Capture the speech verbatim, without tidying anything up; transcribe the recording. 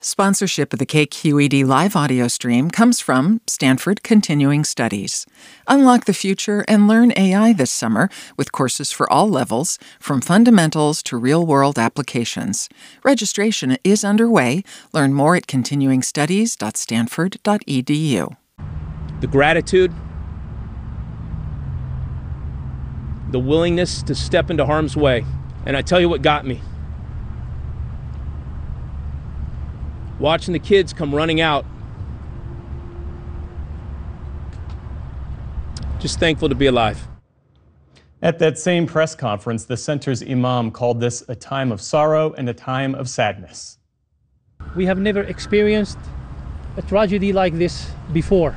Sponsorship of the K Q E D live audio stream comes from Stanford Continuing Studies. Unlock the future and learn A I this summer with courses for all levels, from fundamentals to real-world applications. Registration is underway. Learn more at continuing studies dot stanford dot e d u. The gratitude, the willingness to step into harm's way. And I tell you what got me. Watching the kids come running out. Just thankful to be alive. At that same press conference, the center's imam called this a time of sorrow and a time of sadness. We have never experienced a tragedy like this before.